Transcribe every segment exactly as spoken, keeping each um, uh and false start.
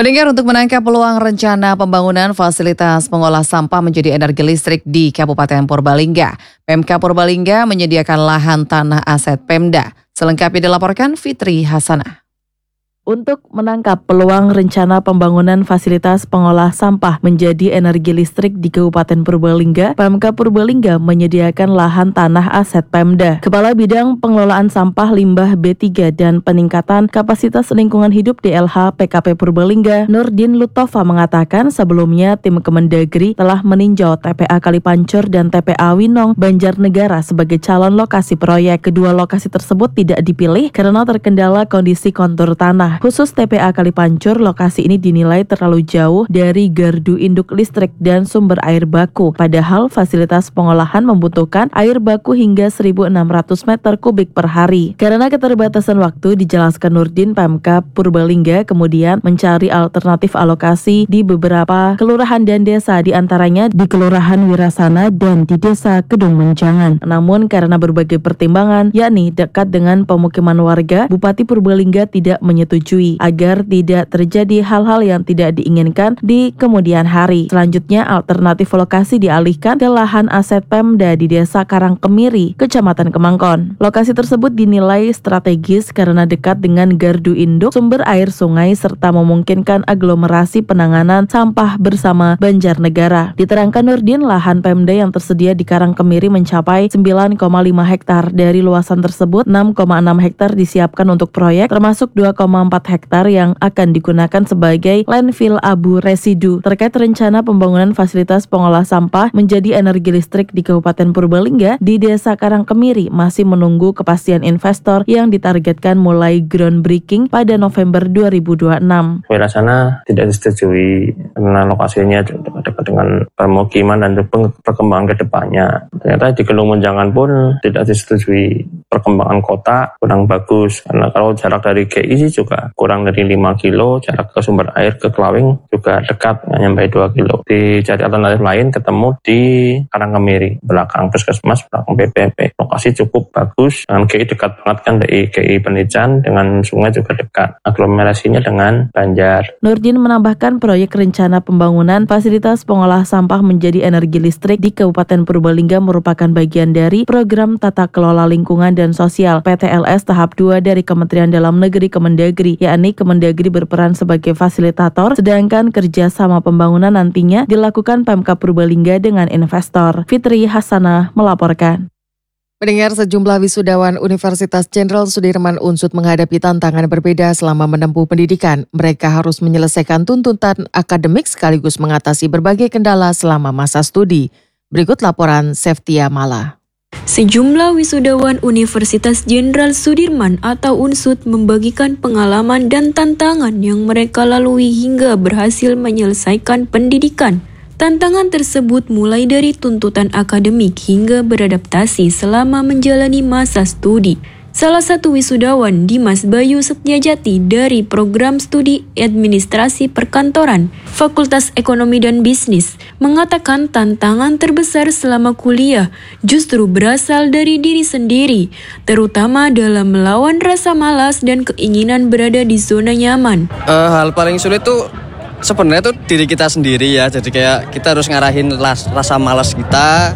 Pendengar, untuk menangkap peluang rencana pembangunan fasilitas pengolah sampah menjadi energi listrik di Kabupaten Purbalingga, Pemkab Purbalingga menyediakan lahan tanah aset Pemda. Selengkapnya dilaporkan Fitri Hasanah. Untuk menangkap peluang rencana pembangunan fasilitas pengolah sampah menjadi energi listrik di Kabupaten Purbalingga, Pemkab Purbalingga menyediakan lahan tanah aset Pemda. Kepala Bidang Pengelolaan Sampah Limbah B tiga dan Peningkatan Kapasitas Lingkungan Hidup D L H P K P Purbalingga, Nurdin Lutova mengatakan sebelumnya tim Kemendagri telah meninjau T P A Kalipancur dan T P A Winong Banjarnegara sebagai calon lokasi proyek. Kedua lokasi tersebut tidak dipilih karena terkendala kondisi kontur tanah. Khusus T P A Kalipancur, lokasi ini dinilai terlalu jauh dari gardu induk listrik dan sumber air baku. Padahal fasilitas pengolahan membutuhkan air baku hingga seribu enam ratus meter kubik per hari. Karena keterbatasan waktu, dijelaskan Nurdin, Pemkab Purbalingga kemudian mencari alternatif alokasi di beberapa kelurahan dan desa, di antaranya di Kelurahan Wirasana dan di Desa Kedung Menjangan. Namun karena berbagai pertimbangan, yakni dekat dengan pemukiman warga, Bupati Purbalingga tidak menyetujui agar tidak terjadi hal-hal yang tidak diinginkan di kemudian hari. Selanjutnya, alternatif lokasi dialihkan ke lahan aset Pemda di Desa Karangkemiri, Kecamatan Kemangkon. Lokasi tersebut dinilai strategis karena dekat dengan gardu induk, sumber air sungai, serta memungkinkan aglomerasi penanganan sampah bersama Banjarnegara. Diterangkan Nurdin, lahan Pemda yang tersedia di Karangkemiri mencapai sembilan koma lima hektar. Dari luasan tersebut, enam koma enam hektar disiapkan untuk proyek, termasuk dua koma empat hektar yang akan digunakan sebagai landfill abu residu. Terkait rencana pembangunan fasilitas pengolah sampah menjadi energi listrik di Kabupaten Purbalingga, di Desa Karangkemiri masih menunggu kepastian investor yang ditargetkan mulai groundbreaking pada November dua ribu dua puluh enam. Wirasana tidak disetujui karena lokasinya dekat dengan permukiman dan perkembangan ke depannya. Ternyata di Kedung Menjangan pun tidak disetujui. Perkembangan kota kurang bagus karena kalau jarak dari G I sih juga kurang dari lima kilo, jarak ke sumber air ke Kelawing juga dekat, nggak nyampe dua kilo. Dicari alternatif lain, ketemu di Karangkemiri, belakang Puskesmas, belakang B P P. Lokasi cukup bagus, dengan G I dekat banget kan dari G I Penican, dengan sungai juga dekat. Aglomerasinya dengan Banjar. Nurdin menambahkan proyek rencana pembangunan fasilitas pengolah sampah menjadi energi listrik di Kabupaten Purbalingga merupakan bagian dari program tata kelola lingkungan dan sosial P T L S tahap dua dari Kementerian Dalam Negeri Kemendagri, yakni Kemendagri berperan sebagai fasilitator, sedangkan kerjasama pembangunan nantinya dilakukan Pemkab Purbalingga dengan investor. Fitri Hasanah melaporkan. Pendengar, sejumlah wisudawan Universitas Jenderal Sudirman U N S U D menghadapi tantangan berbeda selama menempuh pendidikan. Mereka harus menyelesaikan tuntutan akademik sekaligus mengatasi berbagai kendala selama masa studi. Berikut laporan Seftia Mala. Sejumlah wisudawan Universitas Jenderal Sudirman atau U N S U D membagikan pengalaman dan tantangan yang mereka lalui hingga berhasil menyelesaikan pendidikan. Tantangan tersebut mulai dari tuntutan akademik hingga beradaptasi selama menjalani masa studi. Salah satu wisudawan, Dimas Bayu Setiajati dari Program Studi Administrasi Perkantoran, Fakultas Ekonomi dan Bisnis, mengatakan tantangan terbesar selama kuliah justru berasal dari diri sendiri, terutama dalam melawan rasa malas dan keinginan berada di zona nyaman. Uh, hal paling sulit tuh sebenarnya tuh diri kita sendiri ya, jadi kayak kita harus ngarahin rasa malas kita,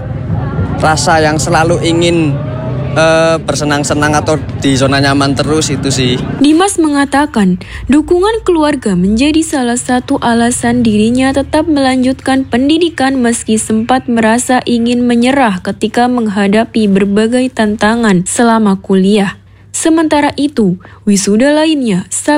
rasa yang selalu ingin Uh, bersenang-senang atau di zona nyaman terus, itu sih. Dimas mengatakan dukungan keluarga menjadi salah satu alasan dirinya tetap melanjutkan pendidikan meski sempat merasa ingin menyerah ketika menghadapi berbagai tantangan selama kuliah. Sementara itu, wisuda lainnya